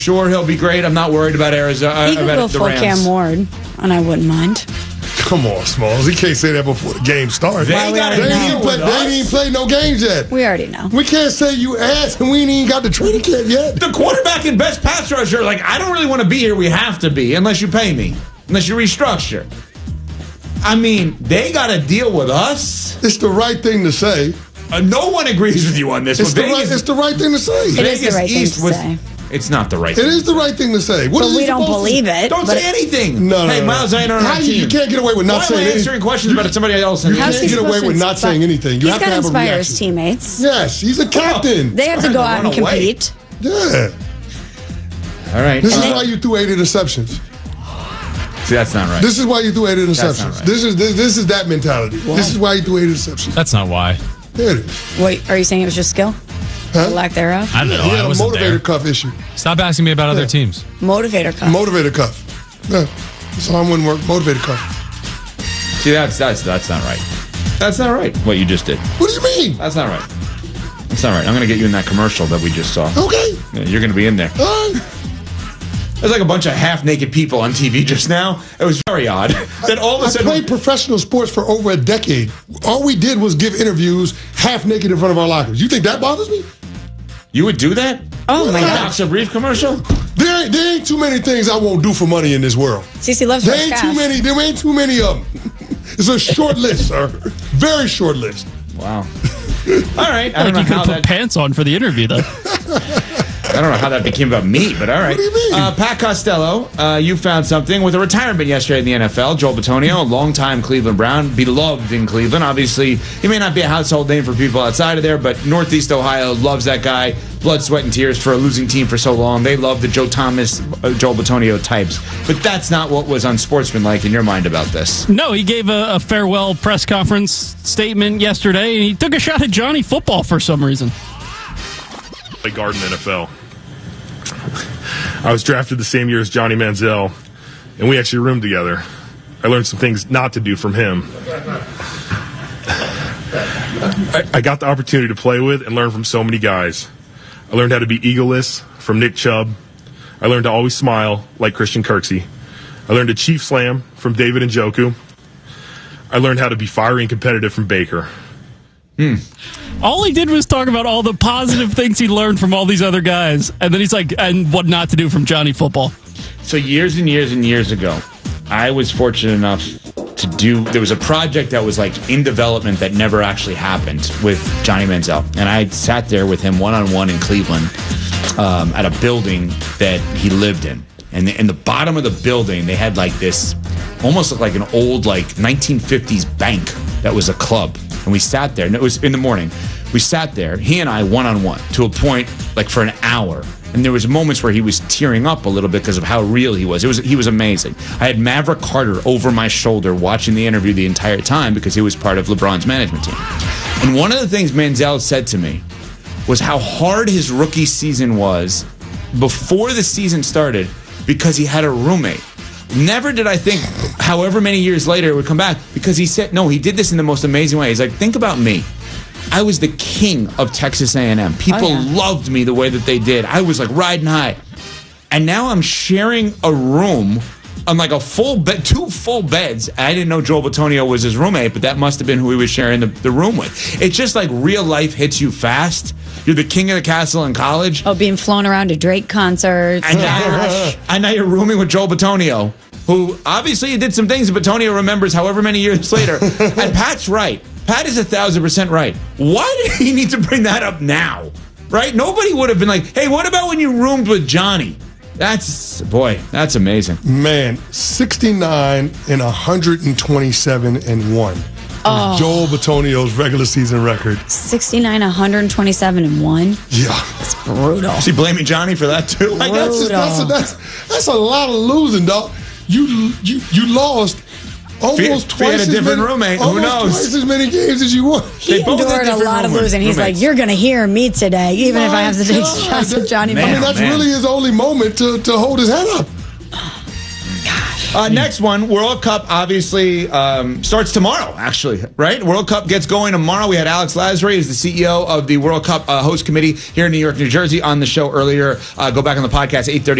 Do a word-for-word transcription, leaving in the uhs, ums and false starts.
Sure, he'll be great. I'm not worried about Arizona. He could about go the full Rams. Cam Ward, and I wouldn't mind. Come on, Smalls. He can't say that before the game starts. They Why we got already to They ain't deal even play, with they ain't even us. played no games yet. We already know. We can't say you asked and we ain't even got the training camp yet. The quarterback and best pass rusher, like, I don't really want to be here. We have to be, unless you pay me, unless you restructure. I mean, they got to deal with us. It's the right thing to say. Uh, no one agrees with you on this. It's But the, right, Vegas, it's the right thing to say. It is the Vegas right thing East to was. say. It's not the right It thing. is the right thing to say. What But is he we don't supposed to- believe it. Don't but say anything. No, no, hey, no. Miles, I ain't on How our you- team. you can't get away with not Why saying am I anything? answering questions about somebody else? You How's can't he get away supposed with to not inspire- saying anything. You He's have to got to have a inspire reaction. his teammates. Yes, he's a captain. They have to Trying go to out and run away. compete. Yeah. All right. This is Uh, why you threw eight interceptions. See, that's not right. This is why you threw eight not interceptions. right. This is this, this is that mentality. This is why you threw eight interceptions. That's not why. There it is. Wait, are you saying it was just skill? Huh? Or lack thereof? I don't know. He I had a wasn't motivator there. cuff issue. Stop asking me about other Yeah. teams. Motivator cuff. Motivator cuff. Yeah. This arm wouldn't work. Motivator cuff. See, that's that's that's not right. That's not right. What you just did. What do you mean? That's not right. That's not right. I'm going to get you in that commercial that we just saw. Okay. Yeah, you're going to be in there. All right. There's like a bunch of half-naked people on T V just now. It was very odd that all of a I sudden. played professional sports for over a decade. All we did was give interviews half naked in front of our lockers. You think that bothers me? You would do that? Oh, my Yeah. God. Boxer brief commercial? There ain't, there ain't too many things I won't do for money in this world. Cece loves There those ain't cash. too many. There ain't too many of them. It's a short list, sir. Very short list. Wow. All right. I Like don't know you could how have put that. pants on for the interview, though. I don't know how that became about me, but all right. What do you mean? Uh, Pat Costello, uh, you found something with a retirement yesterday in the N F L. Joel Bitonio, a longtime Cleveland Brown, beloved in Cleveland. Obviously, he may not be a household name for people outside of there, but Northeast Ohio loves that guy. Blood, sweat, and tears for a losing team for so long. They love the Joe Thomas, uh, Joel Bitonio types. But that's not what was unsportsmanlike in your mind about this. No, he gave a, a farewell press conference statement yesterday, and he took a shot at Johnny Football for some reason. Play guard in the N F L. I was drafted the same year as Johnny Manziel, and we actually roomed together. I learned some things not to do from him. I, I got the opportunity to play with and learn from so many guys. I learned how to be egoless from Nick Chubb. I learned to always smile like Christian Kirksey. I learned to chief slam from David Njoku. I learned how to be fiery and competitive from Baker. All he did was talk about all the positive things he learned from all these other guys, and then he's like, and what not to do from Johnny Football. So years and years and years ago, I was fortunate enough to do, there was a project that was like in development that never actually happened with Johnny Manziel. And I sat there with him one-on-one in Cleveland um, at a building that he lived in. And in the bottom of the building, they had like this, almost looked like an old like nineteen fifties bank that was a club. And we sat there, and it was in the morning. We sat there, he and I, one-on-one, to a point like for an hour. And there was moments where he was tearing up a little bit because of how real he was. It was he was amazing. I had Maverick Carter over my shoulder watching the interview the entire time because he was part of LeBron's management team. And one of the things Manziel said to me was how hard his rookie season was before the season started because he had a roommate. Never did I think, however many years later, it would come back because he said, no, he did this in the most amazing way. He's like, think about me. I was the king of Texas A and M. People Oh, yeah. loved me the way that they did. I was like riding high. And now I'm sharing a room on like a full bed, two full beds. I didn't know Joel Bitonio was his roommate, but that must have been who he was sharing the, the room with. It's just like real life hits you fast. You're the king of the castle in college. Oh, being flown around to Drake concerts. And now, you're, and now you're rooming with Joel Bitonio, who obviously he did some things that Bitonio remembers however many years later. And Pat's right. Pat is a thousand percent right. Why did he need to bring that up now? Right? Nobody would have been like, hey, what about when you roomed with Johnny? That's, boy, that's amazing. Man, sixty-nine and one hundred twenty-seven and one. Oh. Joel Bitonio's regular season record. sixty-nine, one twenty-seven, and one. Yeah. It's brutal. Is he blaming Johnny for that too? I guess. That's, that's, a, that's, that's a lot of losing, dog. You you you lost almost If he had twice a as different many, roommate, who almost knows? twice as many games as you won. He They both had endured a different lot of roommates- losing. He's like, roommates. you're going to hear me today, even if I have to take My shots God. at Johnny Man, I mean, Manziel. that's man. really his only moment to, to hold his head up. Gosh. Uh, next one, World Cup obviously um, starts tomorrow, actually, right? World Cup gets going tomorrow. We had Alex Lasry, who's the C E O of the World Cup uh, host committee here in New York, New Jersey, on the show earlier. Uh, go back on the podcast, eight thirty